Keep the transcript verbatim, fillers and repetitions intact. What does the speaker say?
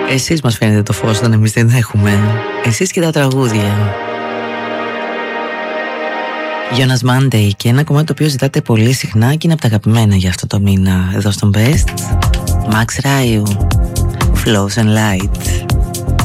Εσείς μας φαίνεται το φως όταν εμείς δεν έχουμε. Εσείς και τα τραγούδια. Jonas Monday και ένα κομμάτι το οποίο ζητάτε πολύ συχνά και είναι από τα αγαπημένα για αυτό το μήνα εδώ στον Best. Max Ryu, Flows and Light.